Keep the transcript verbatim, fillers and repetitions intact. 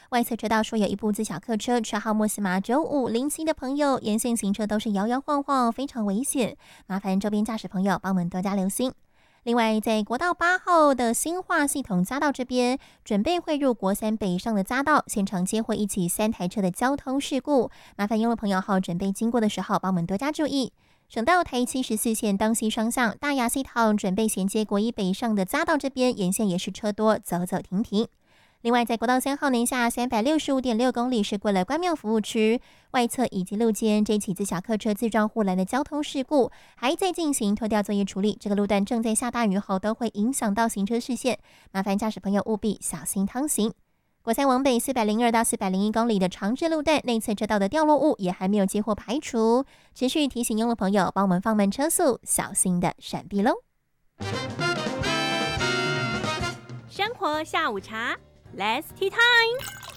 外侧车道说有一部自小客车，车号莫斯马九五零七的朋友，沿线行车都是摇摇晃晃，非常危险，麻烦周边驾驶朋友帮我们多加留心。另外，在国道八号的新化系统匝道这边，准备汇入国三北上的匝道，现场接获一起三台车的交通事故，麻烦用路朋友后准备经过的时候，帮我们多加注意。省道台七十四线东西双向大雅系统准备衔接国一北上的匝道这边，沿线也是车多，走走停停。另外，在国道三号南下三百六十五点六公里是过了关庙服务区外侧以及路肩，这起自小客车自撞护栏的交通事故还在进行拖吊作业处理。这个路段正在下大雨后，都会影响到行车视线，麻烦驾驶朋友务必小心趟行。国三往北四百零二到四百零一公里的长治路段内侧车道的掉落物也还没有接获排除，持续提醒用路朋友帮我们放慢车速，小心的闪避喽。 生活下午茶，Let's Tea Time。